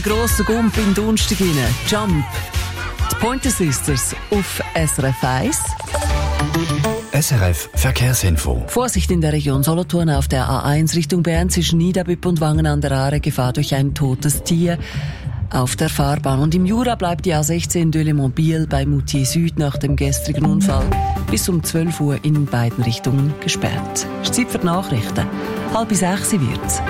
Grosser Gump in Donnerstag rein. Jump. Die Pointer Sisters auf SRF 1. SRF Verkehrsinfo. Vorsicht in der Region Solothurn auf der A1 Richtung Bern zwischen Niederbüpp und Wangen an der Aare. Gefahr durch ein totes Tier auf der Fahrbahn. Und im Jura bleibt die A16 Deûlémont-Biel bei Moutier Süd nach dem gestrigen Unfall bis um 12 Uhr in beiden Richtungen gesperrt. Es ist Zeit für die Nachrichten. 5:30 wird's.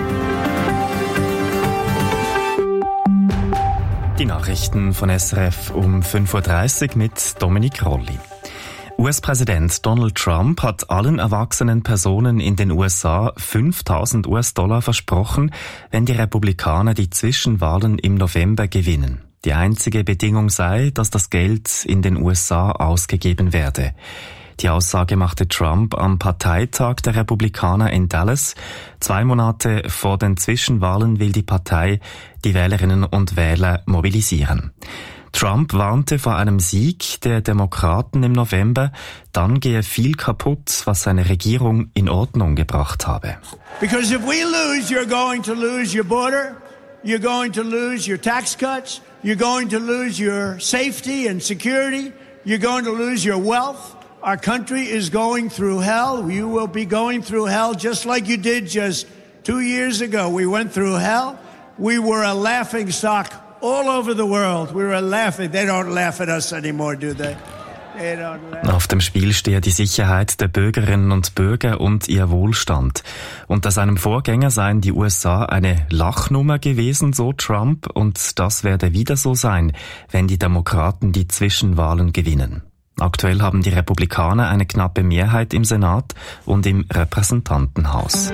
Die Nachrichten von SRF um 5:30 Uhr mit Dominik Rolli. US-Präsident Donald Trump hat allen erwachsenen Personen in den USA $5.000 versprochen, wenn die Republikaner die Zwischenwahlen im November gewinnen. Die einzige Bedingung sei, dass das Geld in den USA ausgegeben werde. Die Aussage machte Trump am Parteitag der Republikaner in Dallas. 2 Monate vor den Zwischenwahlen will die Partei die Wählerinnen und Wähler mobilisieren. Trump warnte vor einem Sieg der Demokraten im November. Dann gehe viel kaputt, was seine Regierung in Ordnung gebracht habe. Because if we lose, you're going to lose your border, you're going to lose your tax cuts, you're going to lose your safety and security, you're going to lose your wealth. Our country is going through hell. You will be going through hell just like you did just 2 years ago. We went through hell. We were a laughing stock all over the world. We were laughing. They don't laugh at us anymore, do they? They don't laugh. Auf dem Spiel stehe die Sicherheit der Bürgerinnen und Bürger und ihr Wohlstand. Unter seinem Vorgänger seien die USA eine Lachnummer gewesen, so Trump, und das werde wieder so sein, wenn die Demokraten die Zwischenwahlen gewinnen. Aktuell haben die Republikaner eine knappe Mehrheit im Senat und im Repräsentantenhaus.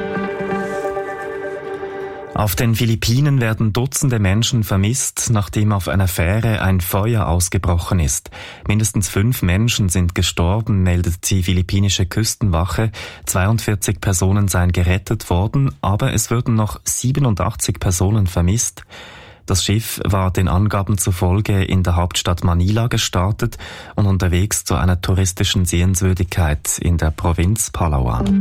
Auf den Philippinen werden Dutzende Menschen vermisst, nachdem auf einer Fähre ein Feuer ausgebrochen ist. Mindestens 5 Menschen sind gestorben, meldet die philippinische Küstenwache. 42 Personen seien gerettet worden, aber es würden noch 87 Personen vermisst. Das Schiff war den Angaben zufolge in der Hauptstadt Manila gestartet und unterwegs zu einer touristischen Sehenswürdigkeit in der Provinz Palawan.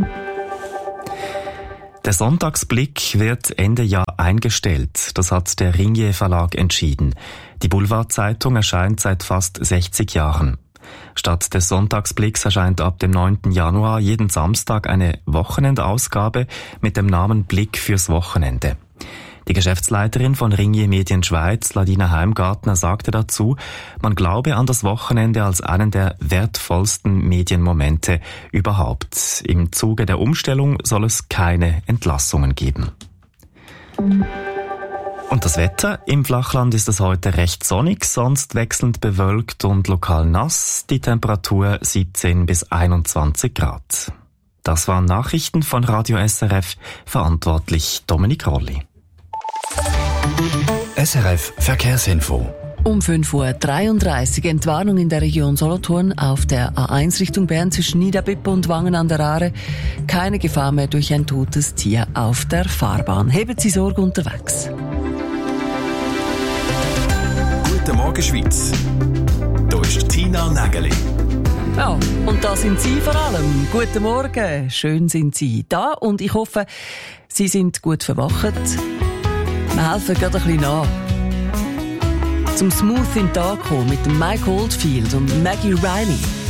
Der Sonntagsblick wird Ende Jahr eingestellt. Das hat der Ringier Verlag entschieden. Die Boulevardzeitung erscheint seit fast 60 Jahren. Statt des Sonntagsblicks erscheint ab dem 9. Januar jeden Samstag eine Wochenendausgabe mit dem Namen Blick fürs Wochenende. Die Geschäftsleiterin von Ringier Medien Schweiz, Ladina Heimgartner, sagte dazu, man glaube an das Wochenende als einen der wertvollsten Medienmomente überhaupt. Im Zuge der Umstellung soll es keine Entlassungen geben. Und das Wetter? Im Flachland ist es heute recht sonnig, sonst wechselnd bewölkt und lokal nass. Die Temperatur 17 bis 21 Grad. Das waren Nachrichten von Radio SRF, verantwortlich Dominik Rolli. SRF Verkehrsinfo. Um 5:33 Uhr Entwarnung in der Region Solothurn auf der A1 Richtung Bern zwischen Niederbüpp und Wangen an der Aare. Keine Gefahr mehr durch ein totes Tier auf der Fahrbahn. Heben Sie Sorge unterwegs. Guten Morgen Schweiz. Hier ist Tina Nägeli. Ja, und da sind Sie vor allem. Guten Morgen. Schön sind Sie da und ich hoffe, Sie sind gut verwacht. Wir helfen gerade ein bisschen nach. Zum Smooth in den Tag kommen mit dem Mike Oldfield und Maggie Riley.